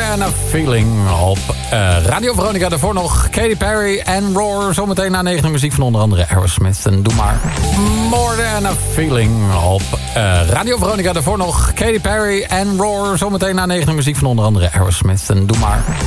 Than a Feeling op Radio Veronica. Daarvoor nog Katy Perry en Roar. Zometeen na 9 muziek van onder andere Aerosmith. En doe maar More Than a Feeling op Radio Veronica. Daarvoor nog Katy Perry en Roar. Zometeen na 9 muziek van onder andere Aerosmith. En doe maar